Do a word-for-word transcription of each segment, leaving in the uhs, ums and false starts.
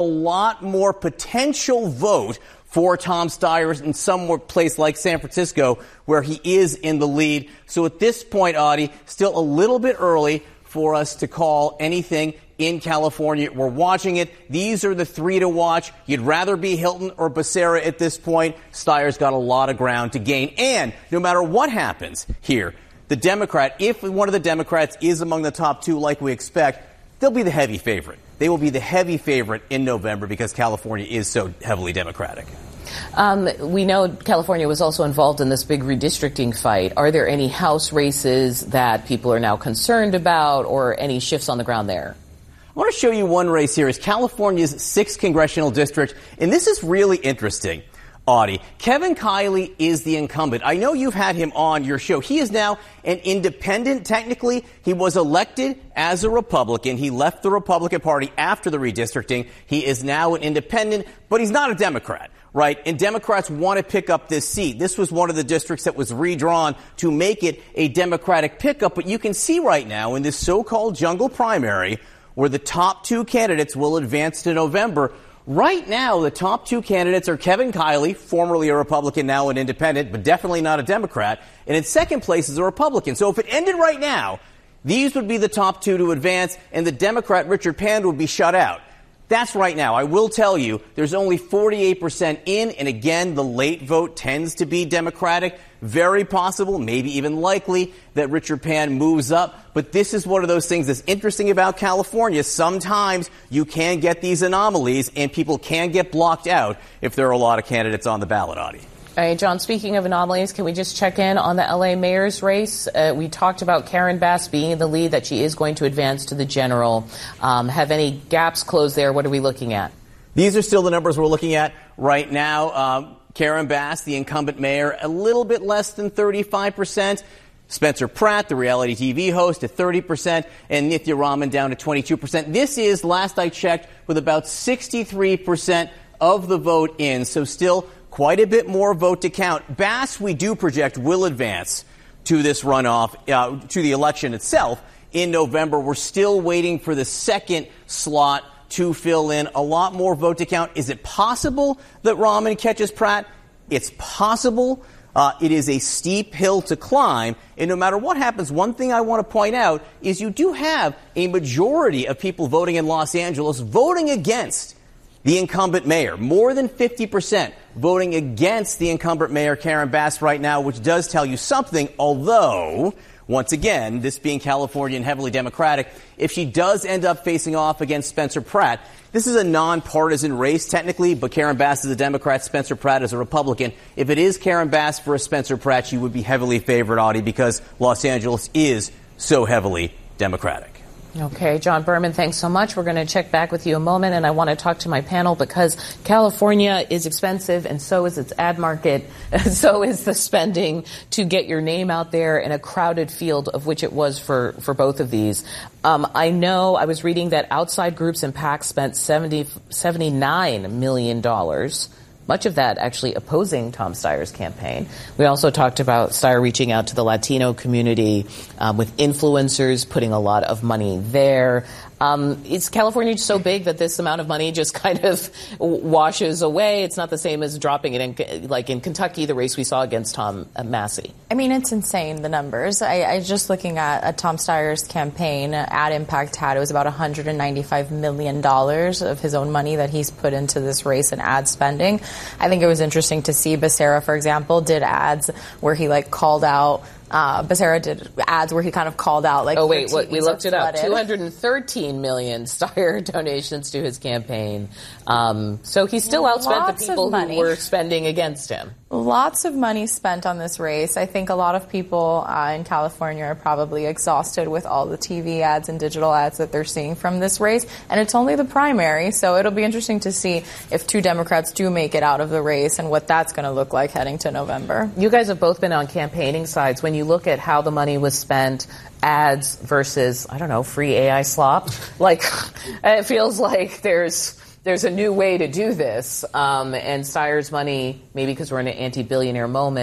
A lot more potential vote for Tom Steyer in some place like San Francisco, where he is in the lead. So at this point, Audie, still a little bit early for us to call anything in California. We're watching it. These are the three to watch. You'd rather be Hilton or Becerra at this point. Steyer's got a lot of ground to gain. And no matter what happens here, the Democrat, if one of the Democrats is among the top two like we expect, they'll be the heavy favorite. They will be the heavy favorite in November because California is so heavily Democratic. Um, we know California was also involved in this big redistricting fight. Are there any House races that people are now concerned about or any shifts on the ground there? I want to show you one race here. It's California's sixth congressional district, and this is really interesting. Audie, Kevin Kiley is the incumbent. I know you've had him on your show. He is now an independent. Technically, he was elected as a Republican. He left the Republican Party after the redistricting. He is now an independent, but he's not a Democrat, right? And Democrats want to pick up this seat. This was one of the districts that was redrawn to make it a Democratic pickup. But you can see right now in this so-called jungle primary where the top two candidates will advance to November. Right now, the top two candidates are Kevin Kiley, formerly a Republican, now an independent, but definitely not a Democrat. And in second place is a Republican. So if it ended right now, these would be the top two to advance, and the Democrat, Richard Pan, would be shut out. That's right now. I will tell you, there's only forty-eight percent in, and again, the late vote tends to be Democratic. Very possible, maybe even likely, that Richard Pan moves up. But this is one of those things that's interesting about California. Sometimes you can get these anomalies, and people can get blocked out if there are a lot of candidates on the ballot, Audie. All right, John, speaking of anomalies, can we just check in on the L A mayor's race? Uh, we talked about Karen Bass being in the lead, that she is going to advance to the general. Um, have any gaps closed there? What are we looking at? These are still the numbers we're looking at right now. Um, Karen Bass, the incumbent mayor, a little bit less than thirty-five percent. Spencer Pratt, the reality T V host, at thirty percent, and Nithya Raman down to twenty-two percent. This is, last I checked, with about sixty-three percent of the vote in, so still quite a bit more vote to count. Bass, we do project, will advance to this runoff, uh, to the election itself in November. We're still waiting for the second slot to fill in. A lot more vote to count. Is it possible that Raman catches Pratt? It's possible. Uh, it is a steep hill to climb. And no matter what happens, one thing I want to point out is you do have a majority of people voting in Los Angeles voting against the incumbent mayor. More than fifty percent voting against the incumbent mayor, Karen Bass, right now, which does tell you something, although, once again, this being California and heavily Democratic, if she does end up facing off against Spencer Pratt, this is a nonpartisan race, technically, but Karen Bass is a Democrat, Spencer Pratt is a Republican. If it is Karen Bass for a Spencer Pratt, she would be heavily favored, Audie, because Los Angeles is so heavily Democratic. Okay, John Berman, thanks so much. We're going to check back with you a moment, and I want to talk to my panel because California is expensive, and so is its ad market, and so is the spending to get your name out there in a crowded field, of which it was for, for both of these. Um, I know I was reading that outside groups and PACs spent seventy, seventy-nine million dollars. Much of that actually opposing Tom Steyer's campaign. We also talked about Steyer reaching out to the Latino community um, with influencers, putting a lot of money there. Um, is California so big that this amount of money just kind of washes away? It's not the same as dropping it in, like in Kentucky, the race we saw against Tom Massey. I mean, it's insane, the numbers. I, I just looking at, at Tom Steyer's campaign, Ad Impact had, it was about one hundred ninety-five million dollars of his own money that he's put into this race and ad spending. I think it was interesting to see Becerra, for example, did ads where he like called out Uh, Becerra did ads where he kind of called out like. Oh wait, what, we looked it up. two hundred thirteen million Steyer donations to his campaign. Um, so he still yeah, outspent the people who were spending against him. Lots of money spent on this race. I think a lot of people uh, in California are probably exhausted with all the T V ads and digital ads that they're seeing from this race, and it's only the primary. So it'll be interesting to see if two Democrats do make it out of the race and what that's going to look like heading to November. You guys have both been on campaigning sides. When you look at how the money was spent, ads versus, I don't know, free A I slop, like it feels like there's there's a new way to do this. Um, and Steyer's money, maybe because we're in an anti-billionaire moment,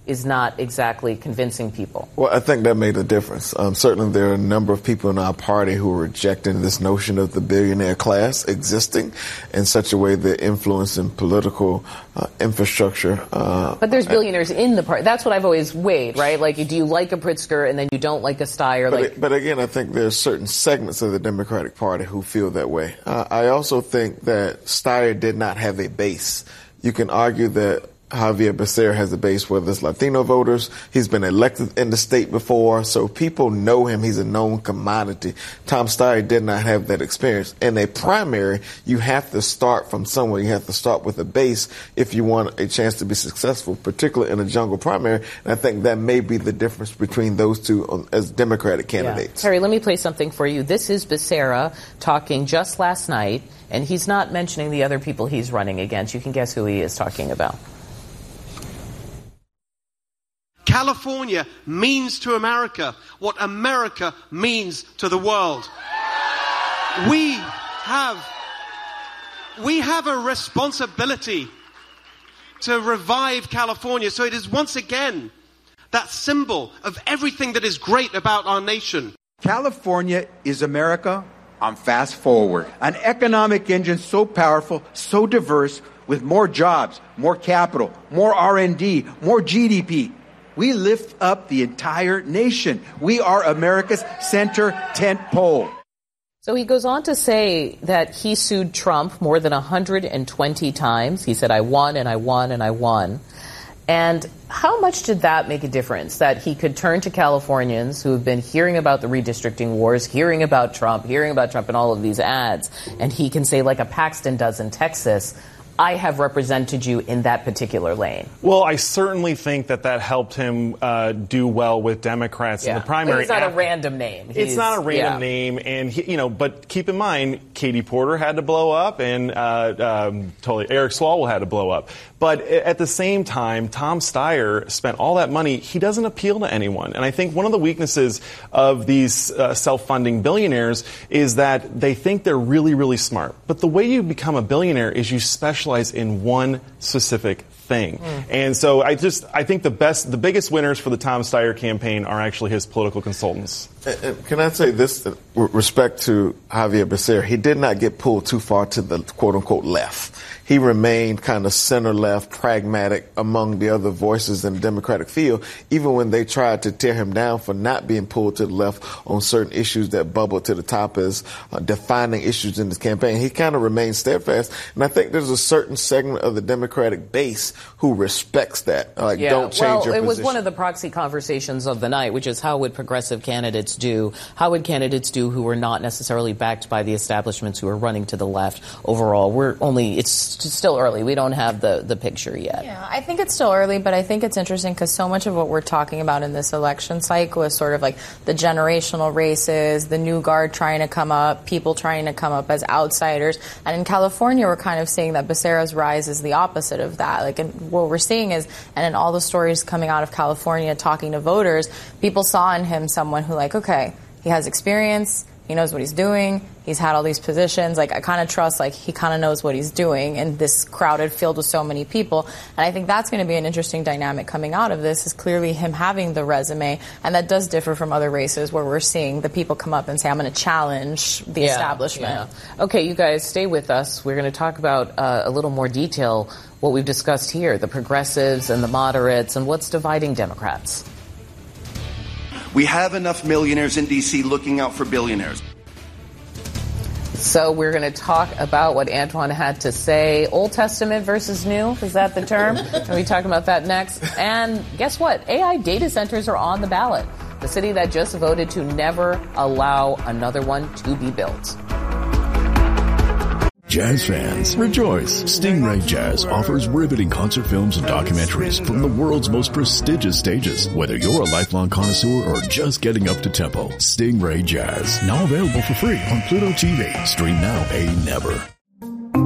is not exactly convincing people. Well, I think that made a difference. Um, certainly there are a number of people in our party who are rejecting this notion of the billionaire class existing in such a way that influencing political uh, infrastructure. Uh, but there's billionaires in the party. That's what I've always weighed, right? Like, do you like a Pritzker and then you don't like a Steyer? But, like, but again, I think there's certain segments of the Democratic Party who feel that way. Uh, I also think that Steyer did not have a base. You can argue that Javier Becerra has a base, whether it's Latino voters. He's been elected in the state before, so people know him. He's a known commodity. Tom Steyer did not have that experience. In a primary, you have to start from somewhere. You have to start with a base if you want a chance to be successful, particularly in a jungle primary. And I think that may be the difference between those two as Democratic candidates. Yeah. Harry, let me play something for you. This is Becerra talking just last night, and he's not mentioning the other people he's running against. You can guess who he is talking about. California means to America what America means to the world. We have, we have a responsibility to revive California so it is once again that symbol of everything that is great about our nation. California is America on fast forward. An economic engine so powerful, so diverse, with more jobs, more capital, more R and D, more G D P. We lift up the entire nation. We are America's center tent pole. So he goes on to say that he sued Trump more than one hundred twenty times. He said, I won and I won and I won. And how much did that make a difference, that he could turn to Californians who have been hearing about the redistricting wars, hearing about Trump, hearing about Trump in all of these ads, and he can say, like a Paxton does in Texas, I have represented you in that particular lane? Well, I certainly think that that helped him uh, do well with Democrats yeah. in the primary. But it's not after. a random name. He's, it's not a random yeah. name, and he, you know. But keep in mind, Katie Porter had to blow up, and uh, um, totally Eric Swalwell had to blow up. But at the same time, Tom Steyer spent all that money. He doesn't appeal to anyone, and I think one of the weaknesses of these uh, self-funding billionaires is that they think they're really, really smart. But the way you become a billionaire is you specialize in one specific thing. Mm. And so I just, I think the best, the biggest winners for the Tom Steyer campaign are actually his political consultants. And, and can I say this with respect to Javier Becerra? He did not get pulled too far to the quote unquote left. He remained kind of center-left, pragmatic among the other voices in the Democratic field, even when they tried to tear him down for not being pulled to the left on certain issues that bubbled to the top as uh, defining issues in his campaign. He kind of remained steadfast, and I think there's a certain segment of the Democratic base who respects that. Like, yeah. don't change well, your position. Well, it was one of the proxy conversations of the night, which is how would progressive candidates do? How would candidates do who were not necessarily backed by the establishments who are running to the left overall? We're only, it's still early. We don't have the, the picture yet. Yeah, I think it's still early, but I think it's interesting because so much of what we're talking about in this election cycle is sort of like the generational races, the new guard trying to come up, people trying to come up as outsiders. And in California, we're kind of seeing that Becerra's rise is the opposite of that. Like, and what we're seeing is, and in all the stories coming out of California, talking to voters, people saw in him someone who, like, okay, he has experience, he knows what he's doing, he's had all these positions. Like, I kind of trust, like, he kind of knows what he's doing in this crowded field with so many people. And I think that's going to be an interesting dynamic coming out of this, is clearly him having the resume. And that does differ from other races where we're seeing the people come up and say, I'm going to challenge the yeah, establishment. Yeah. Okay, you guys, stay with us. We're going to talk about uh, a little more detail what we've discussed here, the progressives and the moderates, and what's dividing Democrats. We have enough millionaires in D C looking out for billionaires. So we're going to talk about what Antoine had to say. Old Testament versus new, is that the term? We'll be talking about that next. And guess what? A I data centers are on the ballot. The city that just voted to never allow another one to be built. Jazz fans, rejoice! Stingray Jazz offers riveting concert films and documentaries from the world's most prestigious stages. Whether you're a lifelong connoisseur or just getting up to tempo, Stingray Jazz, now available for free on Pluto T V. Stream now, pay never.